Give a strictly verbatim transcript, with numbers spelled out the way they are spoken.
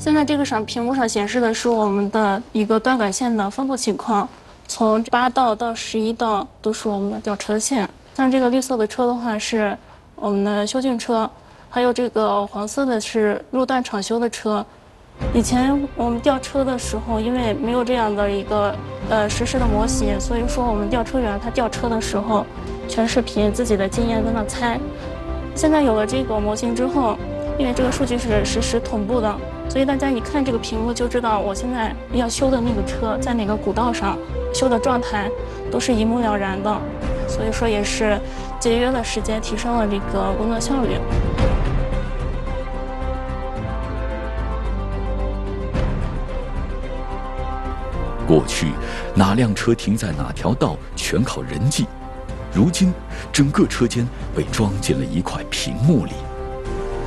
现在这个上屏幕上显示的是我们的一个断管线的分布情况，从八道到十一道都是我们的吊车线。像这个绿色的车的话是我们的修浚车，还有这个黄色的是路段厂修的车。以前我们吊车的时候，因为没有这样的一个呃实时的模型，所以说我们吊车员他吊车的时候，全是凭自己的经验在那猜。现在有了这个模型之后，因为这个数据是实时同步的，所以大家一看这个屏幕就知道我现在要修的那个车在哪个古道上，修的状态都是一目了然的。所以说也是节约了时间，提升了这个工作效率。 过去哪辆车停在哪条道全靠人记，如今整个车间被装进了一块屏幕里。